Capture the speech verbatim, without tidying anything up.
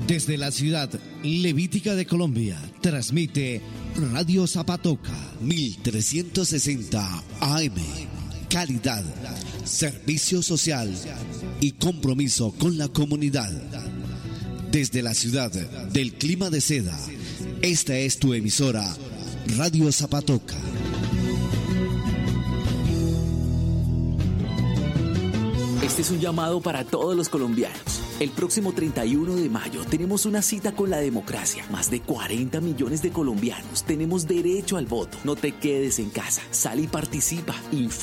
Desde la ciudad levítica de Colombia, transmite Radio Zapatoca mil trescientos sesenta A M. Calidad, servicio social y compromiso con la comunidad. Desde la ciudad del clima de seda, esta es tu emisora, Radio Zapatoca. Este es un llamado para todos los colombianos. El próximo treinta y uno de mayo tenemos una cita con la democracia. Más de cuarenta millones de colombianos tenemos derecho al voto. No te quedes en casa. Sal y participa. Info